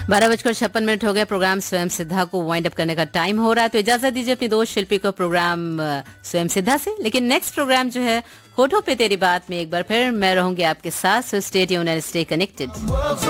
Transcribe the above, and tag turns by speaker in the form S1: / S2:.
S1: 12:56 हो गए। प्रोग्राम स्वयं सिद्धा को वाइंड अप करने का टाइम हो रहा है, तो इजाजत दीजिए अपनी दोस्त शिल्पी को प्रोग्राम स्वयं सिद्धा से। लेकिन नेक्स्ट प्रोग्राम जो है होठों पे तेरी बात में एक बार फिर मैं रहूंगी आपके साथ। So stay tuned and stay connected.